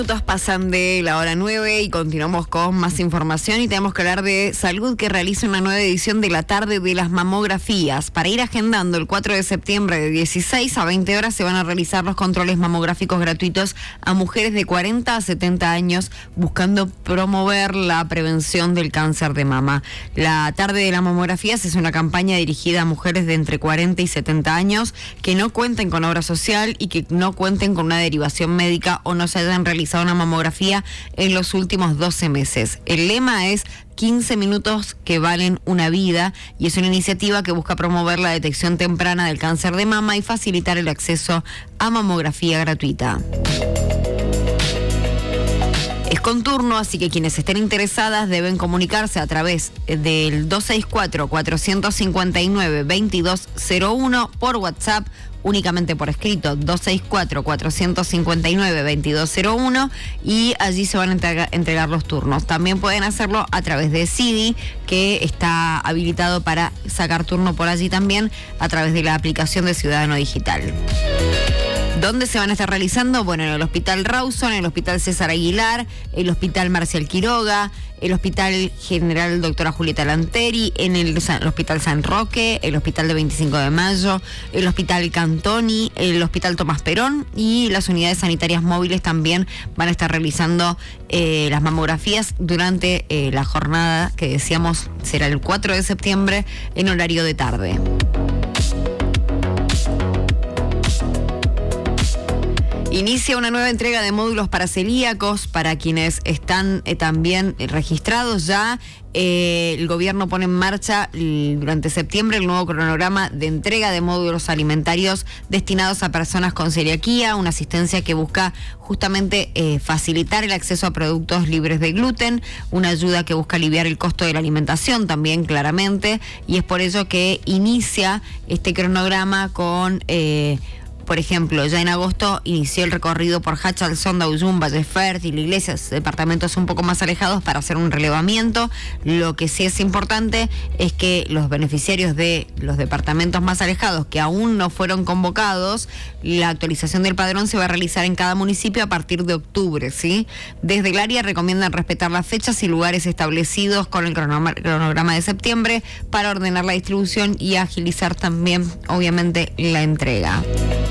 Minutos pasan de la hora 9 y continuamos con más información y tenemos que hablar de salud, que realiza una nueva edición de la tarde de las mamografías. Para ir agendando, el 4 de septiembre de 16 a 20 horas se van a realizar los controles mamográficos gratuitos a mujeres de 40 a 70 años, buscando promover la prevención del cáncer de mama. La tarde de las mamografías es una campaña dirigida a mujeres de entre 40 y 70 años que no cuenten con obra social y que no cuenten con una derivación médica o no se hayan realizado una mamografía en los últimos 12 meses. El lema es 15 minutos que valen una vida y es una iniciativa que busca promover la detección temprana del cáncer de mama y facilitar el acceso a mamografía gratuita. Es con turno, así que quienes estén interesadas deben comunicarse a través del 264-459-2201 por WhatsApp, únicamente por escrito, 264-459-2201, y allí se van a entregar los turnos. También pueden hacerlo a través de CIDI, que está habilitado para sacar turno por allí también a través de la aplicación de Ciudadano Digital. ¿Dónde se van a estar realizando? Bueno, en el Hospital Rawson, en el Hospital César Aguilar, el Hospital Marcial Quiroga, el Hospital General Doctora Julieta Lanteri, en el Hospital San Roque, el Hospital de 25 de Mayo, el Hospital Cantoni, el Hospital Tomás Perón, y las unidades sanitarias móviles también van a estar realizando las mamografías durante la jornada que decíamos será el 4 de septiembre en horario de tarde. Inicia una nueva entrega de módulos para celíacos para quienes están también registrados ya. El gobierno pone en marcha durante septiembre el nuevo cronograma de entrega de módulos alimentarios destinados a personas con celiaquía, una asistencia que busca justamente facilitar el acceso a productos libres de gluten, una ayuda que busca aliviar el costo de la alimentación también claramente, y es por ello que inicia este cronograma con... Por ejemplo, ya en agosto inició el recorrido por Hachal, Sonda, Ullum, Valle Fértil, Iglesias, departamentos un poco más alejados para hacer un relevamiento. Lo que sí es importante es que los beneficiarios de los departamentos más alejados que aún no fueron convocados, la actualización del padrón se va a realizar en cada municipio a partir de octubre, ¿sí? Desde el área recomiendan respetar las fechas y lugares establecidos con el cronograma de septiembre para ordenar la distribución y agilizar también, obviamente, la entrega.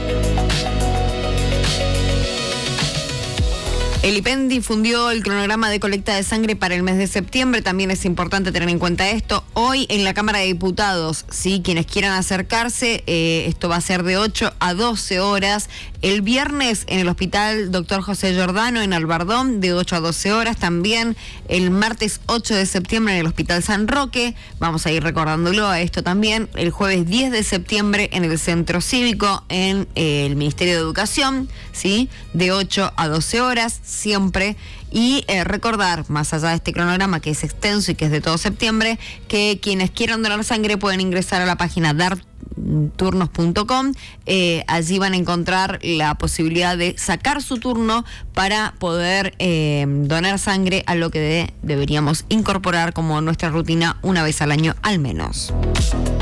El IPEN difundió el cronograma de colecta de sangre para el mes de septiembre. También es importante tener en cuenta esto. Hoy en la Cámara de Diputados, ¿sí? Quienes quieran acercarse, esto va a ser de 8 a 12 horas. El viernes en el Hospital Dr. José Giordano en Albardón, de 8 a 12 horas. También el martes 8 de septiembre en el Hospital San Roque. Vamos a ir recordándolo a esto también. El jueves 10 de septiembre en el Centro Cívico, en el Ministerio de Educación, ¿sí? De 8 a 12 horas. Siempre, y recordar, más allá de este cronograma que es extenso y que es de todo septiembre, que quienes quieran donar sangre pueden ingresar a la página darturnos.com. Allí van a encontrar la posibilidad de sacar su turno para poder donar sangre, a lo que deberíamos incorporar como nuestra rutina una vez al año al menos.